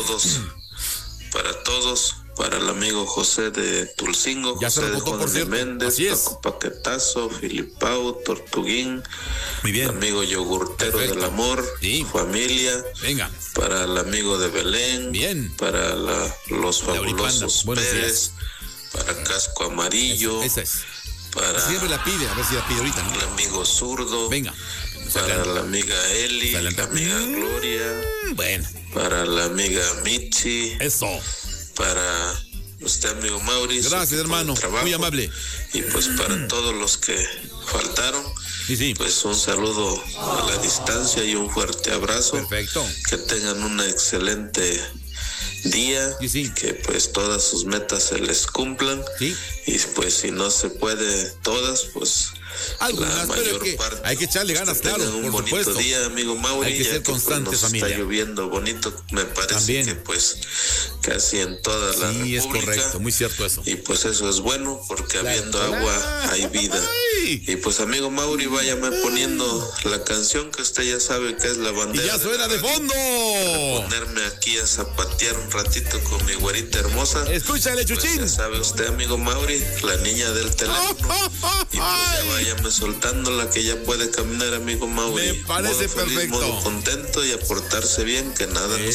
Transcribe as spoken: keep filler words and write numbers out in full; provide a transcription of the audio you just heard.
Saludos para todos, para el amigo José de Tulcingo, ya José de Juan de Méndez, Así es. Paco Paquetazo, Filipao, Tortuguín, muy bien. El amigo Yogurtero Perfecto. Del Amor, sí. familia, venga. Para el amigo de Belén, bien. Para la, los fabulosos Pérez, días. Para Casco Amarillo, esa, esa es. Para siempre la pide, a ver si la pide ahorita, ¿no? El amigo Zurdo, venga. Para la amiga Eli, la amiga Gloria, bueno. Para la amiga Michi, eso. Para usted, amigo Mauricio. Gracias, hermano. Muy amable. Y pues para todos los que faltaron, sí, sí. pues un saludo a la distancia y un fuerte abrazo. Perfecto. Que tengan una excelente día, sí, sí. que pues todas sus metas se les cumplan. Sí. Y pues si no se puede todas, pues algunas, la mayor que parte. Hay que echarle ganas, claro, un por bonito supuesto. día, amigo Mauri. Hay que ser constante, pues, familia. Está lloviendo bonito, me parece También. que pues casi en toda la sí, República. Sí, es correcto, muy cierto eso. Y pues eso es bueno, porque claro. habiendo agua hay vida. Ay. Y pues, amigo Mauri, váyame poniendo la canción que usted ya sabe que es la bandera. Y ya suena de, de fondo. Ponerme aquí a zapatear un ratito con mi güerita hermosa. Escúchale, Chuchín. Pues ya sabe usted, amigo Mauri, la niña del teléfono. Y pues ya váyame soltando la que ya puede caminar, amigo Mauri. Me parece modo feliz, perfecto. Modo contento y a portarse bien, que nada nos